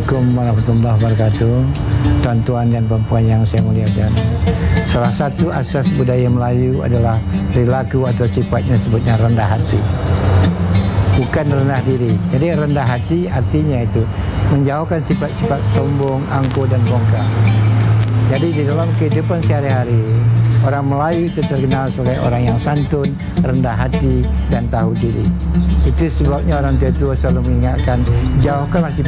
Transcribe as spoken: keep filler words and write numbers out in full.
Assalamualaikum warahmatullahi wabarakatuh. Tuan-tuan dan puan-puan yang saya muliakan, salah satu asas budaya Melayu adalah perilaku atau sifatnya sebutnya rendah hati, bukan rendah diri. Jadi rendah hati artinya itu menjauhkan sifat-sifat sombong, angkuh dan bongkar. Jadi di dalam kehidupan sehari-hari, orang Melayu itu terkenal sebagai orang yang santun, rendah hati dan tahu diri. Itu sebabnya orang tua-tua selalu mengingatkan, jauhkanlah sifat